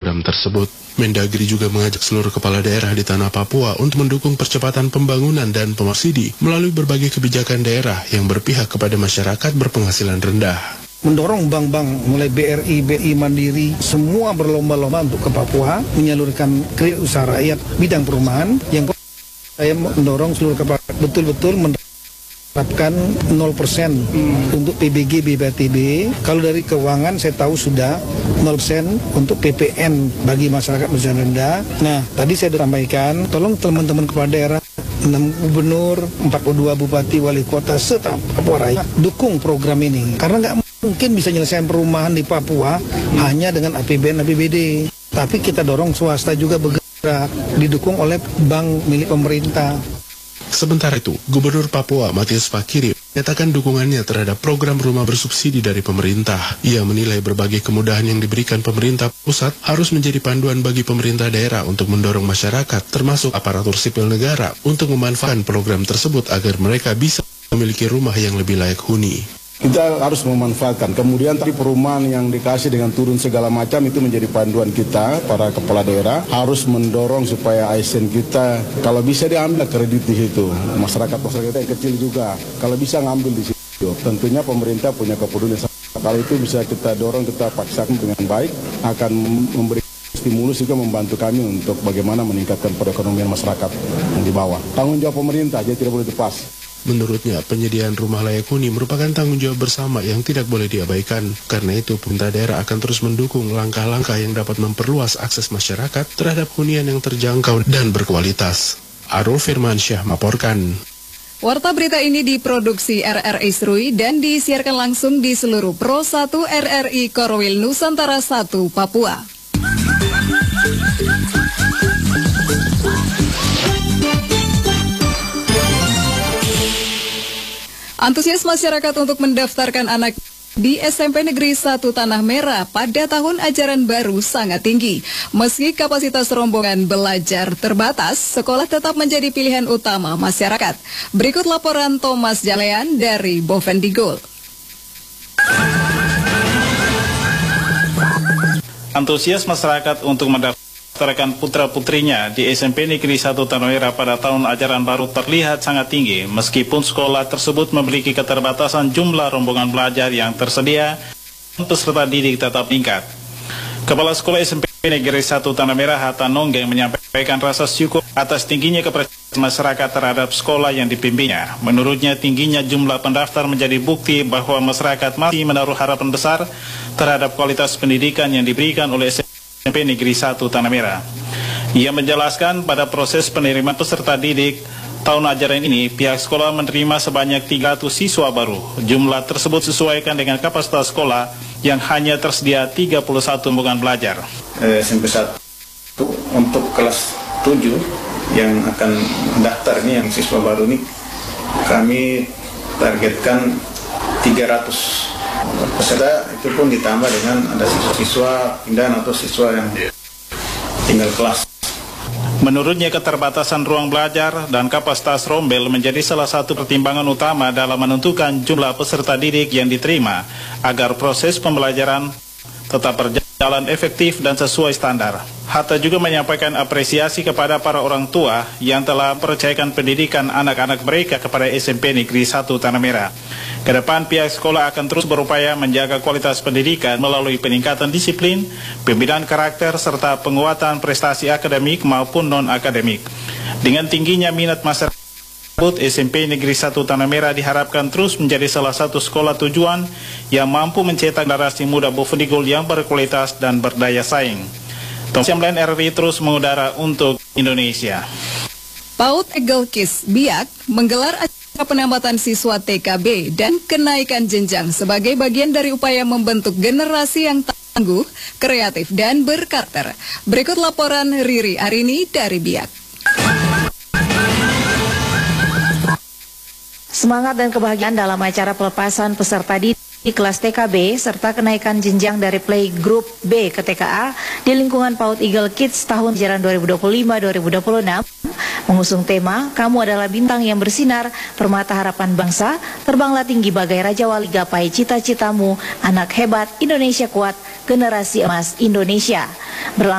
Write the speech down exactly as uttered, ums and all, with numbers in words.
program tersebut. Mendagri juga mengajak seluruh kepala daerah di tanah Papua untuk mendukung percepatan pembangunan dan pemarsidi melalui berbagai kebijakan daerah yang berpihak kepada masyarakat berpenghasilan rendah. Mendorong bank-bank mulai B R I, B I Mandiri, semua berlomba-lomba untuk ke Papua, menyalurkan kredit usaha rakyat bidang perumahan. Yang saya mendorong seluruh kepala betul-betul menerapkan nol persen hmm. untuk P B G, B P T B. Kalau dari keuangan saya tahu sudah nol persen untuk P P N bagi masyarakat berpenghasilan rendah. Nah, tadi saya sudah sampaikan, tolong teman-teman kepala daerah, enam gubernur, empat puluh dua bupati, wali kota, serta Papua Raya, dukung program ini. Karena nggak mungkin bisa menyelesaikan perumahan di Papua hmm. hanya dengan A P B N, A P B D. Tapi kita dorong swasta juga bergerak, didukung oleh bank milik pemerintah. Sementara itu, Gubernur Papua Matius Fakiri menyatakan dukungannya terhadap program rumah bersubsidi dari pemerintah. Ia menilai berbagai kemudahan yang diberikan pemerintah pusat harus menjadi panduan bagi pemerintah daerah untuk mendorong masyarakat, termasuk aparatur sipil negara, untuk memanfaatkan program tersebut agar mereka bisa memiliki rumah yang lebih layak huni. Kita harus memanfaatkan, kemudian tadi perumahan yang dikasih dengan turun segala macam itu menjadi panduan kita, para kepala daerah, harus mendorong supaya A S N kita, kalau bisa diambil kredit di situ, masyarakat-masyarakat yang kecil juga, kalau bisa ngambil di situ. Tentunya pemerintah punya kepedulian, kalau itu bisa kita dorong, kita paksakan dengan baik, akan memberi stimulus juga membantu kami untuk bagaimana meningkatkan perekonomian masyarakat yang di bawah. Tanggung jawab pemerintah, jadi tidak boleh lepas. Menurutnya, penyediaan rumah layak huni merupakan tanggung jawab bersama yang tidak boleh diabaikan. Karena itu, pemerintah daerah akan terus mendukung langkah-langkah yang dapat memperluas akses masyarakat terhadap hunian yang terjangkau dan berkualitas. Arul Firmansyah melaporkan. Warta berita ini diproduksi R R I Serui dan disiarkan langsung di seluruh Pro satu R R I Korwil Nusantara satu, Papua. Antusias masyarakat untuk mendaftarkan anak di S M P Negeri satu Tanah Merah pada tahun ajaran baru sangat tinggi. Meski kapasitas rombongan belajar terbatas, sekolah tetap menjadi pilihan utama masyarakat. Berikut laporan Thomas Jalean dari Bovendigul. Antusias masyarakat untuk mendaftarkan putra-putrinya di S M P Negeri satu Tanah Merah pada tahun ajaran baru terlihat sangat tinggi, meskipun sekolah tersebut memiliki keterbatasan jumlah rombongan belajar yang tersedia, peserta didik tetap meningkat. Kepala Sekolah S M P Negeri satu Tanah Merah Hatta Nonggeng menyampaikan rasa syukur atas tingginya kepercayaan masyarakat terhadap sekolah yang dipimpinnya. Menurutnya, tingginya jumlah pendaftar menjadi bukti bahwa masyarakat masih menaruh harapan besar terhadap kualitas pendidikan yang diberikan oleh S M P Negeri satu Tanah Merah. Ia menjelaskan pada proses penerimaan peserta didik tahun ajaran ini, pihak sekolah menerima sebanyak tiga ratus siswa baru. Jumlah tersebut sesuaikan dengan kapasitas sekolah yang hanya tersedia tiga puluh satu rombongan belajar. S M P satu untuk kelas tujuh yang akan mendaftar ini, yang siswa baru ini, kami targetkan tiga ratus. Peserta itu pun ditambah dengan ada siswa-siswa pindahan atau siswa yang tinggal kelas. Menurutnya, keterbatasan ruang belajar dan kapasitas rombel menjadi salah satu pertimbangan utama dalam menentukan jumlah peserta didik yang diterima agar proses pembelajaran tetap berjalan efektif dan sesuai standar. Hatta juga menyampaikan apresiasi kepada para orang tua yang telah mempercayakan pendidikan anak-anak mereka kepada S M P Negeri satu Tanah Merah. Kedepan pihak sekolah akan terus berupaya menjaga kualitas pendidikan melalui peningkatan disiplin, pembinaan karakter, serta penguatan prestasi akademik maupun non-akademik. Dengan tingginya minat masyarakat, S M P Negeri satu Tanah Merah diharapkan terus menjadi salah satu sekolah tujuan yang mampu mencetak generasi muda Bovendigul yang berkualitas dan berdaya saing. Tom Siamlen R R I terus mengudara untuk Indonesia. PAUD Egelkis Biak menggelar acara penambatan siswa T K B dan kenaikan jenjang sebagai bagian dari upaya membentuk generasi yang tangguh, kreatif, dan berkarakter. Berikut laporan Riri Arini dari Biak. Semangat dan kebahagiaan dalam acara pelepasan peserta didik di kelas T K B serta kenaikan jenjang dari Playgroup B ke T K A di lingkungan PAUD Eagle Kids tahun ajaran dua ribu dua puluh lima dua ribu dua puluh enam mengusung tema "Kamu adalah bintang yang bersinar, permata harapan bangsa, terbanglah tinggi bagai Raja Wali, gapai cita-citamu, anak hebat, Indonesia kuat, generasi emas Indonesia."